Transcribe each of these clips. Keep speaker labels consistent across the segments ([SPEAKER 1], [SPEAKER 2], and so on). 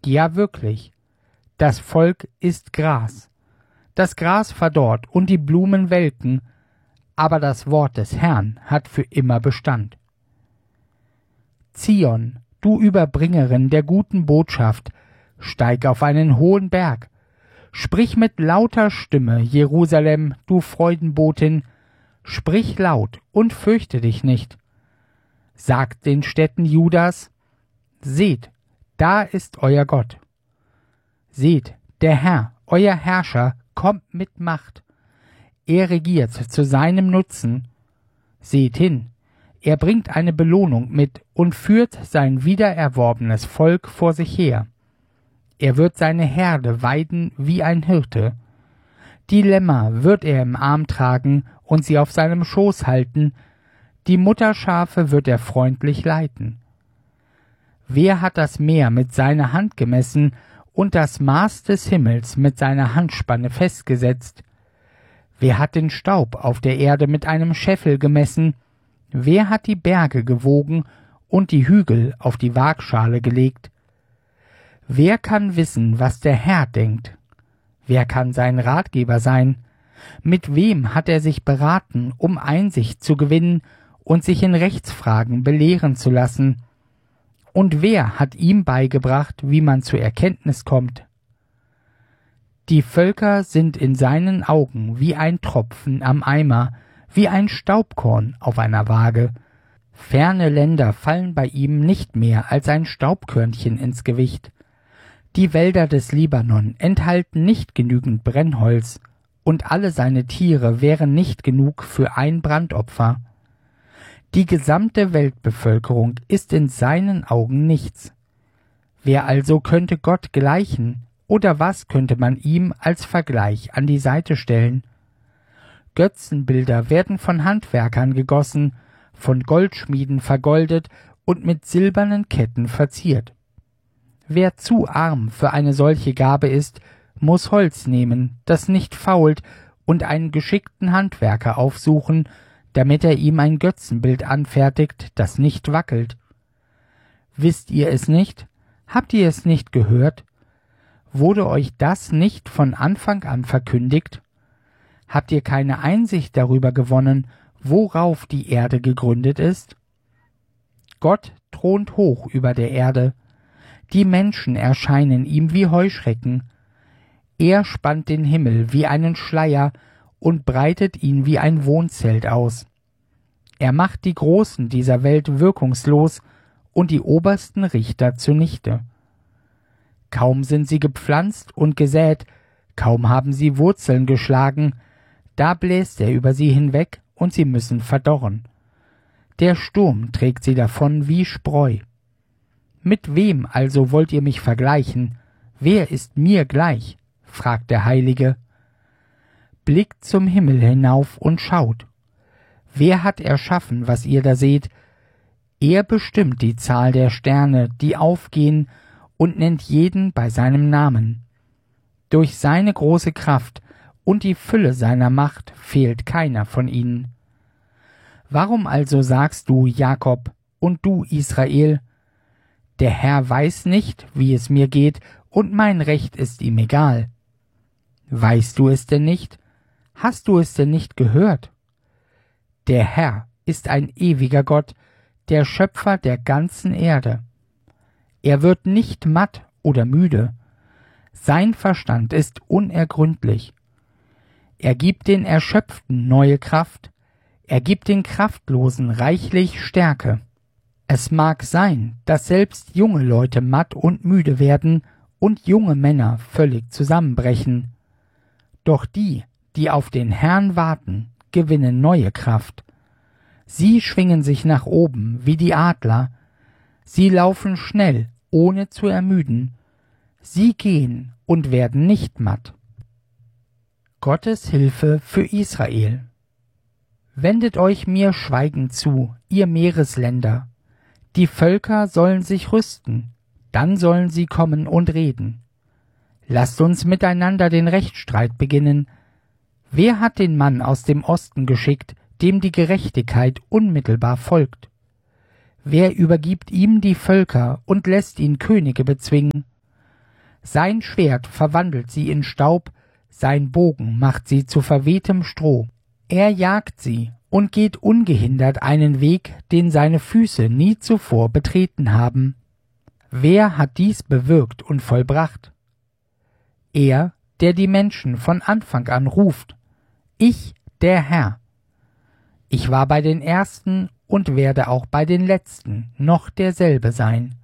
[SPEAKER 1] Ja wirklich, das Volk ist Gras. Das Gras verdorrt und die Blumen welken, aber das Wort des Herrn hat für immer Bestand. Zion, du Überbringerin der guten Botschaft, steig auf einen hohen Berg. Sprich mit lauter Stimme, Jerusalem, du Freudenbotin, sprich laut und fürchte dich nicht. Sagt den Städten Judas, seht, da ist euer Gott. Seht, der Herr, euer Herrscher, kommt mit Macht. Er regiert zu seinem Nutzen. Seht hin, er bringt eine Belohnung mit und führt sein wiedererworbenes Volk vor sich her. Er wird seine Herde weiden wie ein Hirte. Die Lämmer wird er im Arm tragen und sie auf seinem Schoß halten, die Mutterschafe wird er freundlich leiten. Wer hat das Meer mit seiner Hand gemessen und das Maß des Himmels mit seiner Handspanne festgesetzt? Wer hat den Staub auf der Erde mit einem Scheffel gemessen? Wer hat die Berge gewogen und die Hügel auf die Waagschale gelegt? Wer kann wissen, was der Herr denkt? Wer kann sein Ratgeber sein? Mit wem hat er sich beraten, um Einsicht zu gewinnen und sich in Rechtsfragen belehren zu lassen? Und wer hat ihm beigebracht, wie man zur Erkenntnis kommt? Die Völker sind in seinen Augen wie ein Tropfen am Eimer, wie ein Staubkorn auf einer Waage. Ferne Länder fallen bei ihm nicht mehr als ein Staubkörnchen ins Gewicht. Die Wälder des Libanon enthalten nicht genügend Brennholz, und alle seine Tiere wären nicht genug für ein Brandopfer. Die gesamte Weltbevölkerung ist in seinen Augen nichts. Wer also könnte Gott gleichen, oder was könnte man ihm als Vergleich an die Seite stellen? Götzenbilder werden von Handwerkern gegossen, von Goldschmieden vergoldet und mit silbernen Ketten verziert. Wer zu arm für eine solche Gabe ist, muß Holz nehmen, das nicht fault, und einen geschickten Handwerker aufsuchen, damit er ihm ein Götzenbild anfertigt, das nicht wackelt. Wisst ihr es nicht? Habt ihr es nicht gehört? Wurde euch das nicht von Anfang an verkündigt? Habt ihr keine Einsicht darüber gewonnen, worauf die Erde gegründet ist? Gott thront hoch über der Erde. Die Menschen erscheinen ihm wie Heuschrecken. Er spannt den Himmel wie einen Schleier und breitet ihn wie ein Wohnzelt aus. Er macht die Großen dieser Welt wirkungslos und die obersten Richter zunichte. Kaum sind sie gepflanzt und gesät, kaum haben sie Wurzeln geschlagen, da bläst er über sie hinweg und sie müssen verdorren. Der Sturm trägt sie davon wie Spreu. Mit wem also wollt ihr mich vergleichen? Wer ist mir gleich? Fragt der Heilige. Blickt zum Himmel hinauf und schaut. Wer hat erschaffen, was ihr da seht? Er bestimmt die Zahl der Sterne, die aufgehen, und nennt jeden bei seinem Namen. Durch seine große Kraft und die Fülle seiner Macht fehlt keiner von ihnen. Warum also sagst du, Jakob, und du, Israel, der Herr weiß nicht, wie es mir geht, und mein Recht ist ihm egal? Weißt du es denn nicht? Hast du es denn nicht gehört? Der Herr ist ein ewiger Gott, der Schöpfer der ganzen Erde. Er wird nicht matt oder müde. Sein Verstand ist unergründlich. Er gibt den Erschöpften neue Kraft. Er gibt den Kraftlosen reichlich Stärke. Es mag sein, dass selbst junge Leute matt und müde werden und junge Männer völlig zusammenbrechen. Doch die, die auf den Herrn warten, gewinnen neue Kraft. Sie schwingen sich nach oben wie die Adler. Sie laufen schnell, ohne zu ermüden. Sie gehen und werden nicht matt. Gottes Hilfe für Israel. Wendet euch mir schweigend zu, ihr Meeresländer. Die Völker sollen sich rüsten, dann sollen sie kommen und reden. Lasst uns miteinander den Rechtsstreit beginnen. Wer hat den Mann aus dem Osten geschickt, dem die Gerechtigkeit unmittelbar folgt? Wer übergibt ihm die Völker und lässt ihn Könige bezwingen? Sein Schwert verwandelt sie in Staub, sein Bogen macht sie zu verwehtem Stroh. Er jagt sie und geht ungehindert einen Weg, den seine Füße nie zuvor betreten haben. Wer hat dies bewirkt und vollbracht? Er, der die Menschen von Anfang an ruft. Ich, der Herr. Ich war bei den Ersten und werde auch bei den Letzten noch derselbe sein.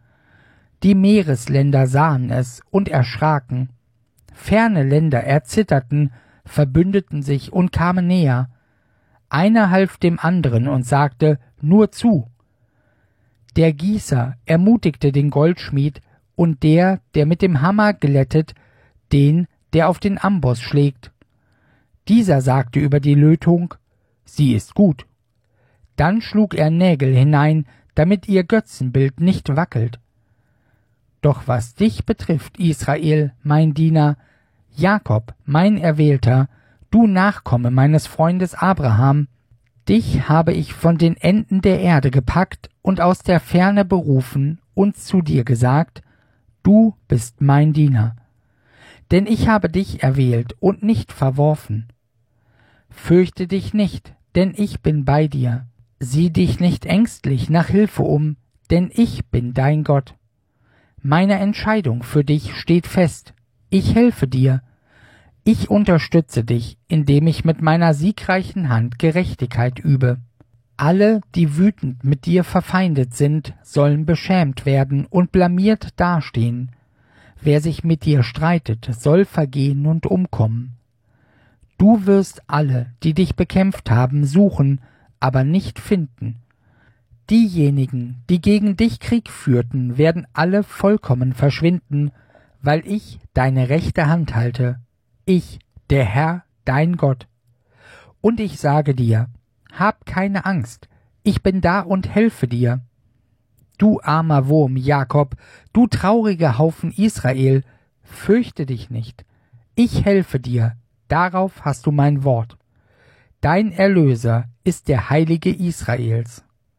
[SPEAKER 1] Die Meeresländer sahen es und erschraken. Ferne Länder erzitterten, verbündeten sich und kamen näher. Einer half dem anderen und sagte, nur zu. Der Gießer ermutigte den Goldschmied und der mit dem Hammer glättet, den, der auf den Amboss schlägt. Dieser sagte über die Lötung, sie ist gut. Dann schlug er Nägel hinein, damit ihr Götzenbild nicht wackelt. Doch was dich betrifft, Israel, mein Diener, Jakob, mein Erwählter, du Nachkomme meines Freundes Abraham, dich habe ich von den Enden der Erde gepackt und aus der Ferne berufen und zu dir gesagt, du bist mein Diener. Denn ich habe dich erwählt und nicht verworfen. Fürchte dich nicht, denn ich bin bei dir. Sieh dich nicht ängstlich nach Hilfe um, denn ich bin dein Gott. Meine Entscheidung für dich steht fest. Ich helfe dir. Ich unterstütze dich, indem ich mit meiner siegreichen Hand Gerechtigkeit übe. Alle, die wütend mit dir verfeindet sind, sollen beschämt werden und blamiert dastehen. Wer sich mit dir streitet, soll vergehen und umkommen. Du wirst alle, die dich bekämpft haben, suchen, aber nicht finden. Diejenigen, die gegen dich Krieg führten, werden alle vollkommen verschwinden, weil ich deine rechte Hand halte. Ich, der Herr, dein Gott. Und ich sage dir, hab keine Angst, ich bin da und helfe dir. Du armer Wurm, Jakob, du trauriger Haufen Israel, fürchte dich nicht. Ich helfe dir, darauf hast du mein Wort. Dein Erlöser ist der Heilige Israels.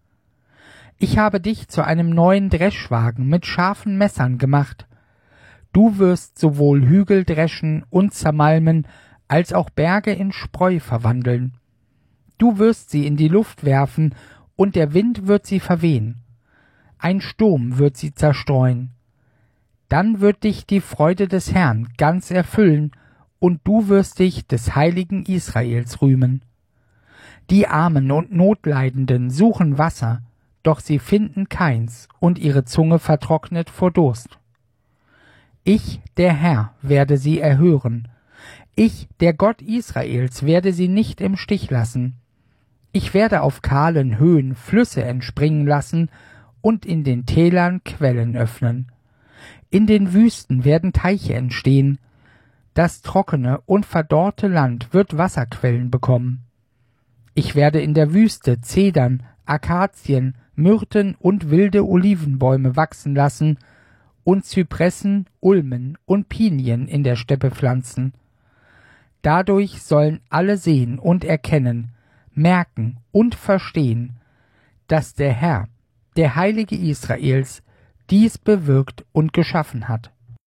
[SPEAKER 1] Ich habe dich zu einem neuen Dreschwagen mit scharfen Messern gemacht. Du wirst sowohl Hügel dreschen und zermalmen, als auch Berge in Spreu verwandeln. Du wirst sie in die Luft werfen, und der Wind wird sie verwehen. Ein Sturm wird sie zerstreuen. Dann wird dich die Freude des Herrn ganz erfüllen, und du wirst dich des Heiligen Israels rühmen. Die Armen und Notleidenden suchen Wasser, doch sie finden keins, und ihre Zunge vertrocknet vor Durst. Ich, der Herr, werde sie erhören. Ich, der Gott Israels, werde sie nicht im Stich lassen. Ich werde auf kahlen Höhen Flüsse entspringen lassen und in den Tälern Quellen öffnen. In den Wüsten werden Teiche entstehen. Das trockene und verdorrte Land wird Wasserquellen bekommen. Ich werde in der Wüste Zedern, Akazien, Myrten und wilde Olivenbäume wachsen lassen und Zypressen, Ulmen und Pinien in der Steppe pflanzen. Dadurch sollen alle sehen und erkennen, merken und verstehen, dass der Herr, der Heilige Israels, dies bewirkt und geschaffen hat.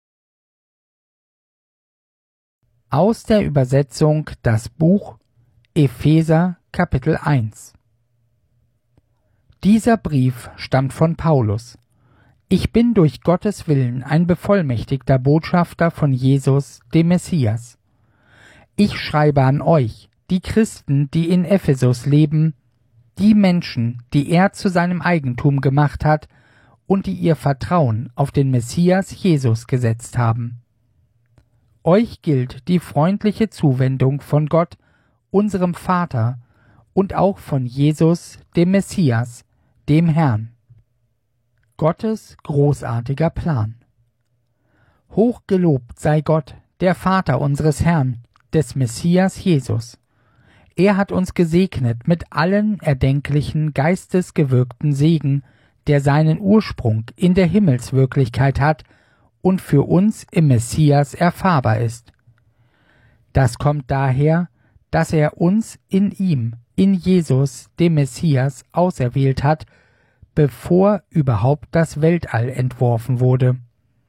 [SPEAKER 1] Aus der Übersetzung das Buch Epheser Kapitel 1. Dieser Brief stammt von Paulus. Ich bin durch Gottes Willen ein bevollmächtigter Botschafter von Jesus, dem Messias. Ich schreibe an euch, die Christen, die in Ephesus leben, die Menschen, die er zu seinem Eigentum gemacht hat und die ihr Vertrauen auf den Messias Jesus gesetzt haben. Euch gilt die freundliche Zuwendung von Gott, unserem Vater, und auch von Jesus, dem Messias, dem Herrn. Gottes großartiger Plan. Hochgelobt sei Gott, der Vater unseres Herrn, des Messias Jesus. Er hat uns gesegnet mit allen erdenklichen geistesgewirkten Segen, der seinen Ursprung in der Himmelswirklichkeit hat und für uns im Messias erfahrbar ist. Das kommt daher, dass er uns in ihm, in Jesus, dem Messias, auserwählt hat, bevor überhaupt das Weltall entworfen wurde.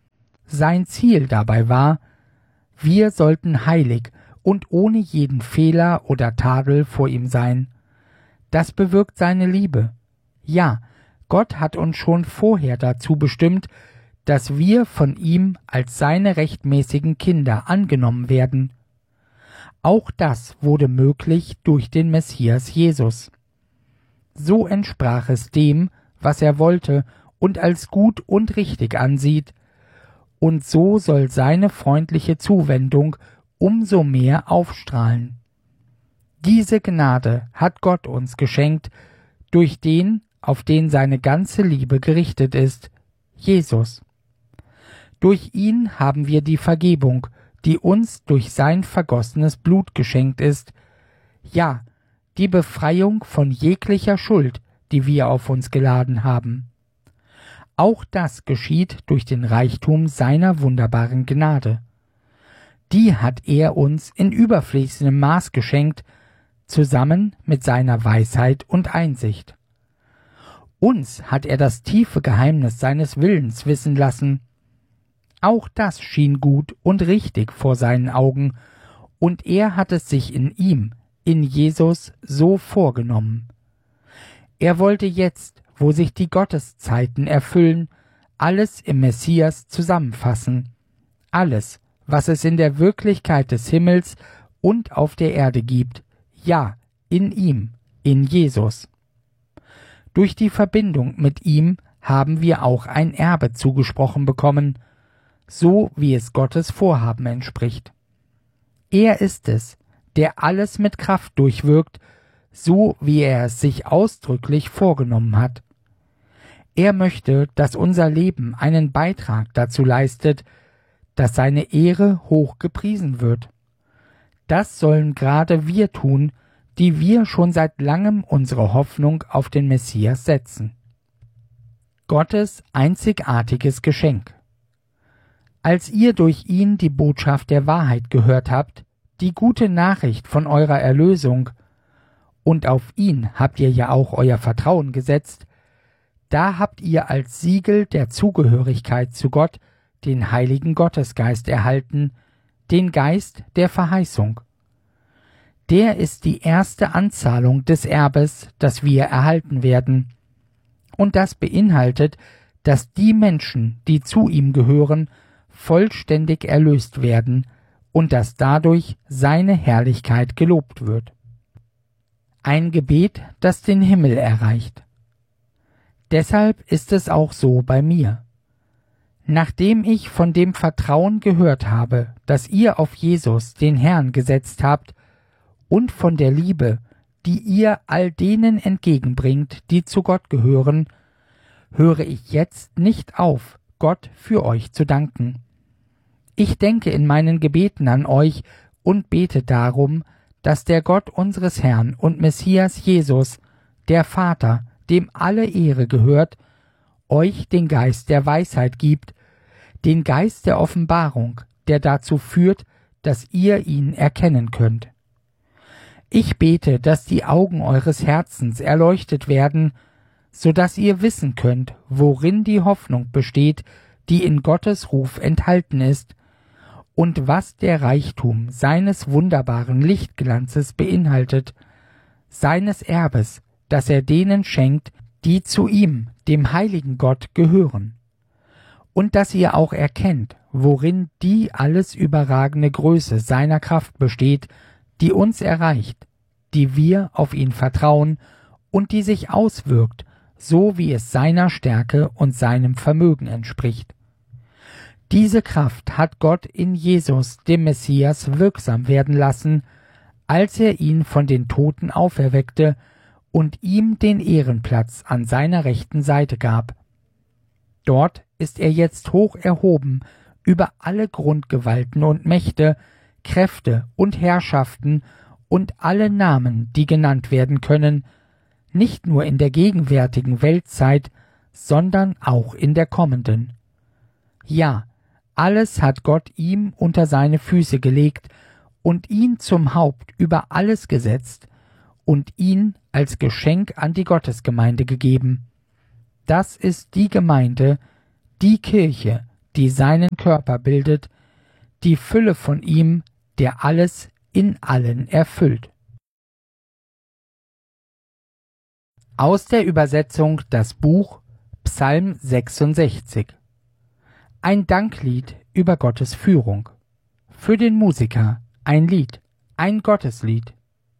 [SPEAKER 1] sein Ziel dabei war, wir sollten heilig und ohne jeden Fehler oder Tadel vor ihm sein. Das bewirkt seine Liebe. Ja, Gott hat uns schon vorher dazu bestimmt, dass wir von ihm als seine rechtmäßigen Kinder angenommen werden. Auch das wurde möglich durch den Messias Jesus. So entsprach es dem, was er wollte und als gut und richtig ansieht, und so soll seine freundliche Zuwendung umso mehr aufstrahlen. Diese Gnade hat Gott uns geschenkt, durch den, auf den seine ganze Liebe gerichtet ist, Jesus. Durch ihn haben wir die Vergebung, die uns durch sein vergossenes Blut geschenkt ist, ja, die Befreiung von jeglicher Schuld, die wir auf uns geladen haben. Auch das geschieht durch den Reichtum seiner wunderbaren Gnade. Die hat er uns in überfließendem Maß geschenkt, zusammen mit seiner Weisheit und Einsicht. Uns hat er das tiefe Geheimnis seines Willens wissen lassen. Auch das schien gut und richtig vor seinen Augen, und er hat es sich in ihm, in Jesus, so vorgenommen. Er wollte jetzt, wo sich die Gotteszeiten erfüllen, alles im Messias zusammenfassen, alles, was es in der Wirklichkeit des Himmels und auf der Erde gibt, ja, in ihm, in Jesus. Durch die Verbindung mit ihm haben wir auch ein Erbe zugesprochen bekommen, so wie es Gottes Vorhaben entspricht. Er ist es, der alles mit Kraft durchwirkt, so wie er es sich ausdrücklich vorgenommen hat. Er möchte, dass unser Leben einen Beitrag dazu leistet, dass seine Ehre hoch gepriesen wird. Das sollen gerade wir tun, die wir schon seit langem unsere Hoffnung auf den Messias setzen. Gottes einzigartiges Geschenk. Als ihr durch ihn die Botschaft der Wahrheit gehört habt, die gute Nachricht von eurer Erlösung, und auf ihn habt ihr ja auch euer Vertrauen gesetzt, da habt ihr als Siegel der Zugehörigkeit zu Gott den Heiligen Gottesgeist erhalten, den Geist der Verheißung. Der ist die erste Anzahlung des Erbes, das wir erhalten werden. Und das beinhaltet, dass die Menschen, die zu ihm gehören, vollständig erlöst werden und dass dadurch seine Herrlichkeit gelobt wird. Ein Gebet, das den Himmel erreicht. Deshalb ist es auch so bei mir. Nachdem ich von dem Vertrauen gehört habe, das ihr auf Jesus, den Herrn, gesetzt habt, und von der Liebe, die ihr all denen entgegenbringt, die zu Gott gehören, höre ich jetzt nicht auf, Gott für euch zu danken. Ich denke in meinen Gebeten an euch und bete darum, dass der Gott unseres Herrn und Messias Jesus, der Vater, dem alle Ehre gehört, euch den Geist der Weisheit gibt, den Geist der Offenbarung, der dazu führt, dass ihr ihn erkennen könnt. Ich bete, dass die Augen eures Herzens erleuchtet werden, so dass ihr wissen könnt, worin die Hoffnung besteht, die in Gottes Ruf enthalten ist, und was der Reichtum seines wunderbaren Lichtglanzes beinhaltet, seines Erbes, das er denen schenkt, die zu ihm, dem heiligen Gott, gehören. Und dass ihr auch erkennt, worin die alles überragende Größe seiner Kraft besteht, die uns erreicht, die wir auf ihn vertrauen und die sich auswirkt, so wie es seiner Stärke und seinem Vermögen entspricht. Diese Kraft hat Gott in Jesus, dem Messias, wirksam werden lassen, als er ihn von den Toten auferweckte und ihm den Ehrenplatz an seiner rechten Seite gab. Dort ist er jetzt hoch erhoben über alle Grundgewalten und Mächte, Kräfte und Herrschaften und alle Namen, die genannt werden können, nicht nur in der gegenwärtigen Weltzeit, sondern auch in der kommenden. Ja, alles hat Gott ihm unter seine Füße gelegt und ihn zum Haupt über alles gesetzt und ihn als Geschenk an die Gottesgemeinde gegeben. Das ist die Gemeinde, die Kirche, die seinen Körper bildet, die Fülle von ihm, der alles in allen erfüllt. Aus der Übersetzung das Buch Psalm 66. Ein Danklied über Gottes Führung. Für den Musiker ein Lied, ein Gotteslied.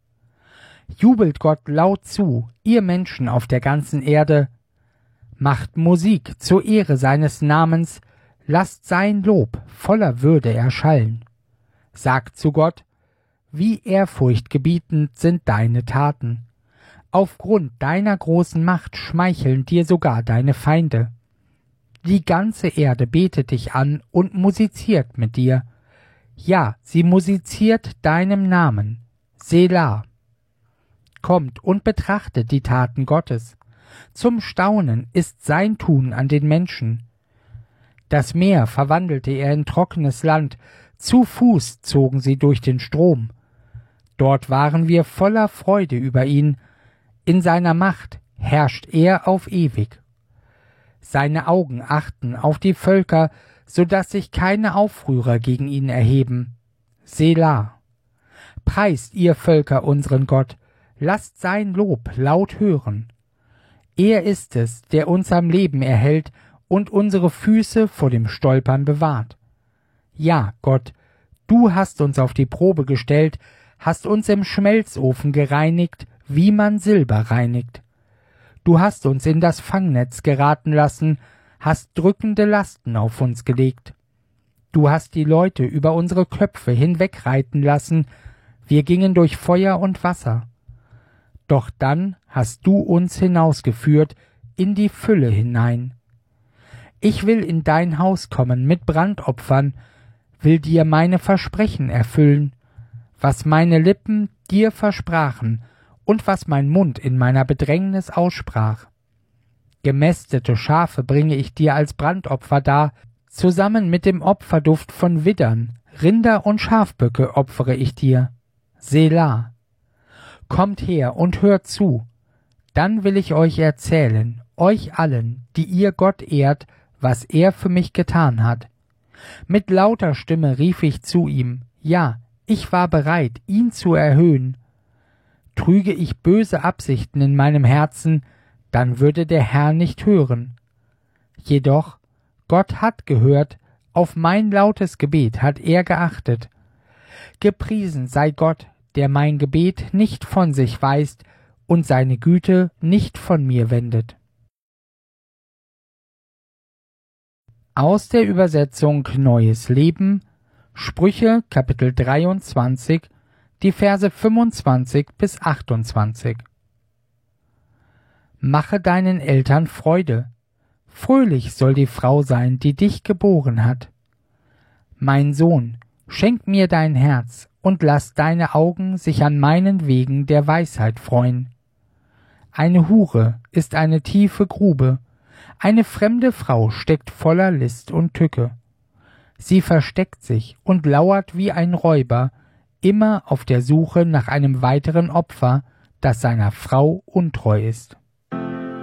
[SPEAKER 1] Jubelt Gott laut zu, ihr Menschen auf der ganzen Erde. Macht Musik zur Ehre seines Namens, lasst sein Lob voller Würde erschallen. Sagt zu Gott, wie ehrfurchtgebietend sind deine Taten. Aufgrund deiner großen Macht schmeicheln dir sogar deine Feinde. Die ganze Erde betet dich an und musiziert mit dir. Ja, sie musiziert deinem Namen. Selah. Kommt und betrachtet die Taten Gottes. Zum Staunen ist sein Tun an den Menschen. Das Meer verwandelte er in trockenes Land, zu Fuß zogen sie durch den Strom. Dort waren wir voller Freude über ihn, in seiner Macht herrscht er auf ewig. Seine Augen achten auf die Völker, so dass sich keine Aufrührer gegen ihn erheben. Selah. Preist ihr Völker unseren Gott, lasst sein Lob laut hören. Er ist es, der uns am Leben erhält und unsere Füße vor dem Stolpern bewahrt. Ja, Gott, du hast uns auf die Probe gestellt, hast uns im Schmelzofen gereinigt, wie man Silber reinigt. Du hast uns in das Fangnetz geraten lassen, hast drückende Lasten auf uns gelegt. Du hast die Leute über unsere Köpfe hinwegreiten lassen, wir gingen durch Feuer und Wasser. Doch dann hast du uns hinausgeführt in die Fülle hinein. Ich will in dein Haus kommen mit Brandopfern, will dir meine Versprechen erfüllen, was meine Lippen dir versprachen und was mein Mund in meiner Bedrängnis aussprach. Gemästete Schafe bringe ich dir als Brandopfer dar, zusammen mit dem Opferduft von Widdern, Rinder und Schafböcke opfere ich dir. Selah. Kommt her und hört zu, dann will ich euch erzählen, euch allen, die ihr Gott ehrt, was er für mich getan hat. Mit lauter Stimme rief ich zu ihm, ja, ich war bereit, ihn zu erhöhen. Trüge ich böse Absichten in meinem Herzen, dann würde der Herr nicht hören. Jedoch, Gott hat gehört, auf mein lautes Gebet hat er geachtet. Gepriesen sei Gott, der mein Gebet nicht von sich weist und seine Güte nicht von mir wendet. Aus der Übersetzung Neues Leben, Sprüche Kapitel 23, die Verse 25 bis 28. Mache deinen Eltern Freude. Fröhlich soll die Frau sein, die dich geboren hat. Mein Sohn, schenk mir dein Herz und lass deine Augen sich an meinen Wegen der Weisheit freuen. Eine Hure ist eine tiefe Grube, eine fremde Frau steckt voller List und Tücke. Sie versteckt sich und lauert wie ein Räuber, immer auf der Suche nach einem weiteren Opfer, das seiner Frau untreu ist.